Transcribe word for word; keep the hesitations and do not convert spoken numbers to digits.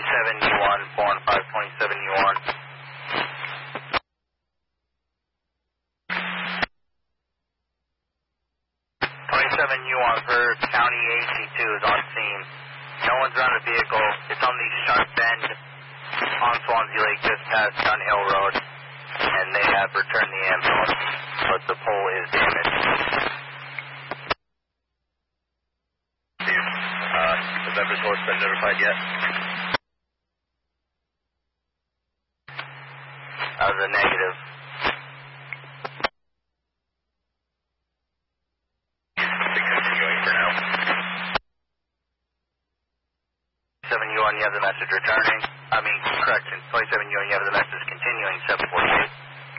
twenty-seven U one, four and five, twenty-seven U one. twenty-seven U one for County A C two is on scene. No one's around the vehicle. It's on the sharp bend on Swansea Lake just past Gun Hill Road. And they have returned the ambulance, but the pole is damaged. Uh, the member source been notified yet? That was a negative. Continuing for now. seven U one, you have the message returning. I mean, correction, twenty-seven U one, you have the message continuing, seven forty-eight.